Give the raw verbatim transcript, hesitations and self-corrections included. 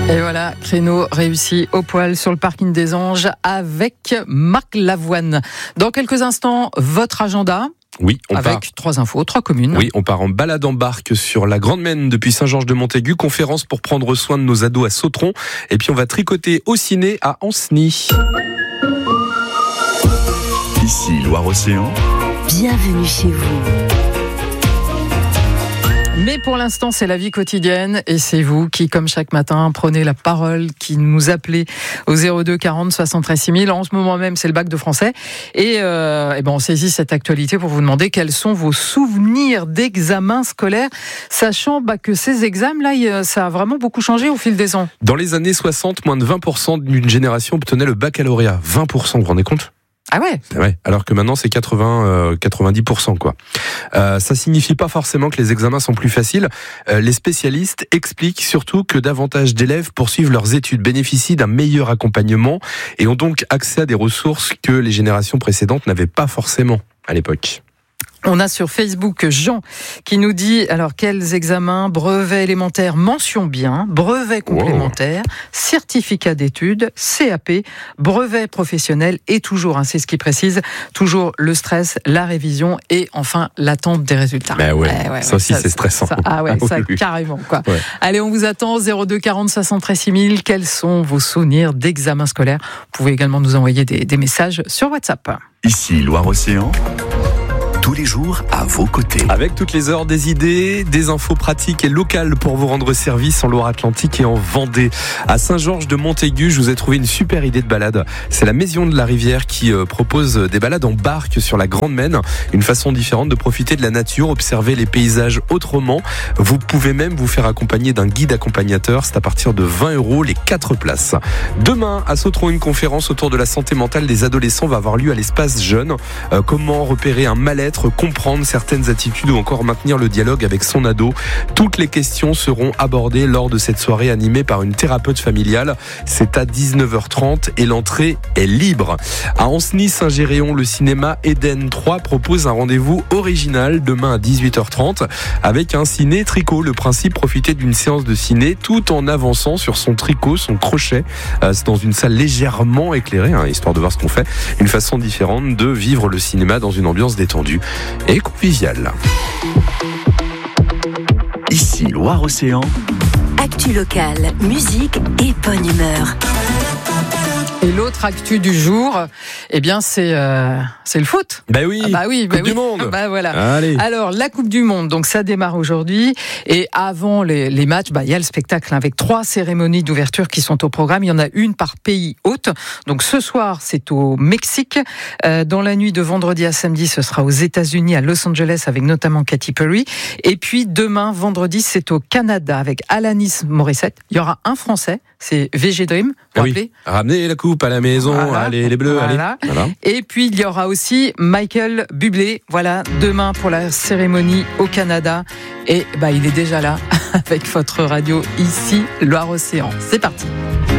Et voilà, créneau réussi au poil sur le parking des Anges avec Marc Lavoine. Dans quelques instants, votre agenda. Oui, on avec part. trois infos, trois communes. Oui, on part en balade en barque sur la Grande Maine depuis Saint-Georges-de-Montaigu, conférence pour prendre soin de nos ados à Sautron, et puis on va tricoter au ciné à Ancenis. Ici Loire-Océan. Bienvenue chez vous. Mais pour l'instant, c'est la vie quotidienne et c'est vous qui, comme chaque matin, prenez la parole, qui nous appelez au zéro deux quarante soixante-treize six mille. En ce moment même, c'est le bac de français. Et, euh, et ben, on saisit cette actualité pour vous demander quels sont vos souvenirs d'examens scolaires, sachant bah, que ces examens-là, ça a vraiment beaucoup changé au fil des ans. Dans les années soixante, moins de vingt pour cent d'une génération obtenait le baccalauréat. vingt pour cent, vous vous rendez compte ? Ah ouais. Ouais, alors que maintenant c'est quatre-vingts, quatre-vingt-dix pour cent quoi. Euh, ça signifie pas forcément que les examens sont plus faciles. Euh, les spécialistes expliquent surtout que davantage d'élèves poursuivent leurs études, bénéficient d'un meilleur accompagnement et ont donc accès à des ressources que les générations précédentes n'avaient pas forcément à l'époque. On a sur Facebook Jean qui nous dit alors quels examens, brevet élémentaire, mention bien, brevet complémentaire, wow. certificat d'études, C A P, brevet professionnel et toujours, hein, c'est ce qui précise, toujours le stress, la révision et enfin l'attente des résultats. Ben ouais, eh ouais, ça ouais, aussi ça, c'est stressant. Ça, ah ouais, ah, ça oui, oui. carrément quoi. Ouais. Allez, on vous attend zéro deux quarante soixante-treize six mille. Quels sont vos souvenirs d'examens scolaires ? Vous pouvez également nous envoyer des, des messages sur WhatsApp. Ici Loire-Océan. Tous les jours à vos côtés. Avec toutes les heures, des idées, des infos pratiques et locales pour vous rendre service en Loire-Atlantique et en Vendée. À Saint-Georges-de-Montaigu, je vous ai trouvé une super idée de balade. C'est la Maison de la Rivière qui propose des balades en barque sur la Grande Maine. Une façon différente de profiter de la nature, observer les paysages autrement. Vous pouvez même vous faire accompagner d'un guide accompagnateur. C'est à partir de vingt euros les quatre places. Demain, à Sautron, une conférence autour de la santé mentale des adolescents va avoir lieu à l'espace jeune. Euh, comment repérer un mal-être, comprendre certaines attitudes ou encore maintenir le dialogue avec son ado. Toutes les questions seront abordées lors de cette soirée animée par une thérapeute familiale. C'est à dix-neuf heures trente et l'entrée est libre. À Ancenis-Saint-Géréon, le cinéma Eden trois propose un rendez-vous original demain à dix-huit heures trente avec un ciné tricot. Le principe, profiter d'une séance de ciné tout en avançant sur son tricot, son crochet. C'est dans une salle légèrement éclairée, hein, histoire de voir ce qu'on fait. Une façon différente de vivre le cinéma dans une ambiance détendue et convivial. Ici Loire-Océan. Actu locale, musique et bonne humeur. Et l'autre actu du jour, eh bien c'est euh, c'est le foot. Bah oui. Ah bah oui, bah Coupe oui. du monde. Bah voilà. Allez. Alors la Coupe du Monde, donc ça démarre aujourd'hui et avant les, les matchs, bah il y a le spectacle avec trois cérémonies d'ouverture qui sont au programme. Il y en a une par pays hôte. Donc ce soir c'est au Mexique. Euh, dans la nuit de vendredi à samedi, ce sera aux États-Unis, à Los Angeles avec notamment Katy Perry. Et puis demain vendredi c'est au Canada avec Alanis Morissette. Il y aura un Français, c'est V G Dream. Ah oui. Ramenez la coupe à la maison, voilà. Allez les bleus, voilà. allez. Voilà. Et puis il y aura aussi Michael Bublé, voilà, demain pour la cérémonie au Canada. Et bah il est déjà là avec votre radio ici, Loire-Océan. C'est parti.